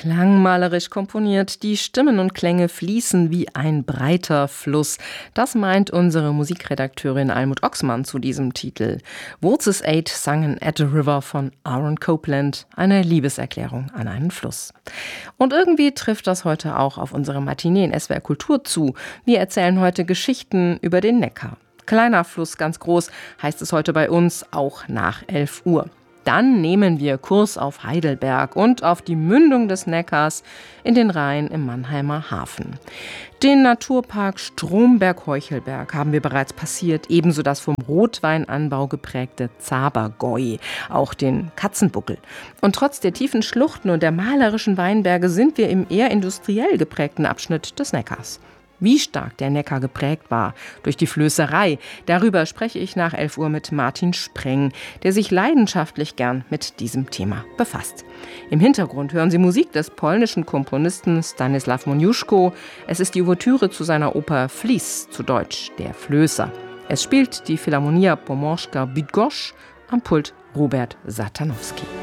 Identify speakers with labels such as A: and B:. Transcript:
A: klangmalerisch komponiert, die Stimmen und Klänge fließen wie ein breiter Fluss. Das meint unsere Musikredakteurin Almut Oxmann zu diesem Titel. Waltzes 8 sangen At the River von Aaron Copland, eine Liebeserklärung an einen Fluss. Und irgendwie trifft das heute auch auf unsere Matinee in SWR Kultur zu. Wir erzählen heute Geschichten über den Neckar. Kleiner Fluss, ganz groß, heißt es heute bei uns, auch nach 11 Uhr. Dann nehmen wir Kurs auf Heidelberg und auf die Mündung des Neckars in den Rhein im Mannheimer Hafen. Den Naturpark Stromberg-Heuchelberg haben wir bereits passiert, ebenso das vom Rotweinanbau geprägte Zabergäu, auch den Katzenbuckel. Und trotz der tiefen Schluchten und der malerischen Weinberge sind wir im eher industriell geprägten Abschnitt des Neckars. Wie stark der Neckar geprägt war durch die Flößerei, darüber spreche ich nach 11 Uhr mit Martin Spreng, der sich leidenschaftlich gern mit diesem Thema befasst. Im Hintergrund hören Sie Musik des polnischen Komponisten Stanisław Moniuszko. Es ist die Ouvertüre zu seiner Oper Flis, zu Deutsch Der Flößer. Es spielt die Philharmonia Pomorska Bydgoszcz, am Pult Robert Satanowski.